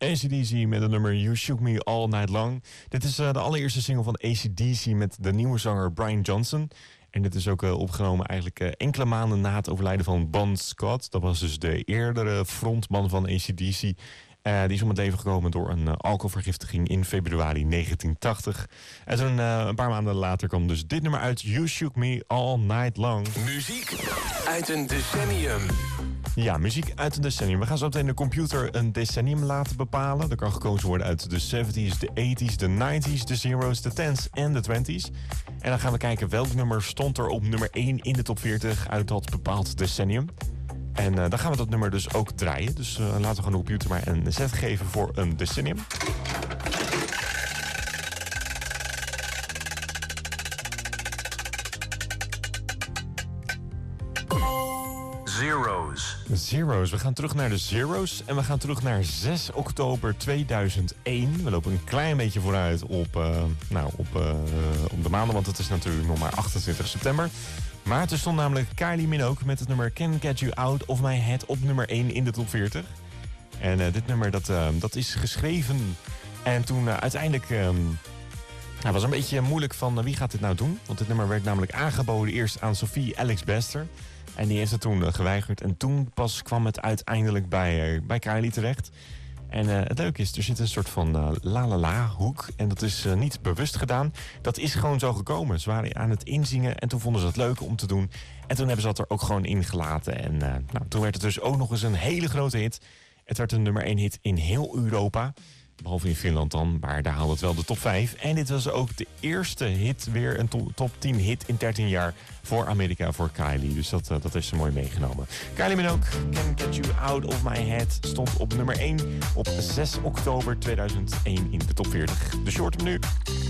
AC/DC met het nummer You Shook Me All Night Long. Dit is de allereerste single van AC/DC met de nieuwe zanger Brian Johnson. En dit is ook opgenomen eigenlijk enkele maanden na het overlijden van Bon Scott. Dat was dus de eerdere frontman van AC/DC. Die is om het leven gekomen door een alcoholvergiftiging in februari 1980. En toen een paar maanden later kwam dus dit nummer uit, You Shook Me All Night Long. Muziek uit een decennium. Ja, muziek uit een decennium. We gaan zo meteen de computer een decennium laten bepalen. Er kan gekozen worden uit de 70s, de 80s, de 90s, de zeros, de 10s en de 20s. En dan gaan we kijken welk nummer stond er op nummer 1 in de top 40 uit dat bepaald decennium. En dan gaan we dat nummer dus ook draaien. Dus laten we gewoon de computer maar een zet geven voor een decennium. Zero's. We gaan terug naar de Zero's en we gaan terug naar 6 oktober 2001. We lopen een klein beetje vooruit op de maanden, want het is natuurlijk nog maar 28 september. Maar er stond namelijk Kylie Minogue met het nummer Can't Get You Out of My Head op nummer 1 in de top 40. En dit nummer dat is geschreven en toen uiteindelijk... Het was een beetje moeilijk van wie gaat dit nou doen? Want dit nummer werd namelijk aangeboden eerst aan Sophie Ellis-Bester. En die heeft het toen geweigerd. En toen pas kwam het uiteindelijk bij Kylie terecht. En het leuke is, er zit een soort van la-la-la hoek. En dat is niet bewust gedaan. Dat is gewoon zo gekomen. Ze waren aan het inzingen en toen vonden ze het leuk om te doen. En toen hebben ze dat er ook gewoon ingelaten. En toen werd het dus ook nog eens een hele grote hit. Het werd een nummer 1 hit in heel Europa. Behalve in Finland dan, maar daar haalde het wel de top 5. En dit was ook de eerste hit, weer een top 10 hit in 13 jaar voor Amerika, voor Kylie. Dus dat heeft ze mooi meegenomen. Kylie Minogue, Can't Get You Out of My Head, stond op nummer 1 op 6 oktober 2001 in de top 40. De short hem nu.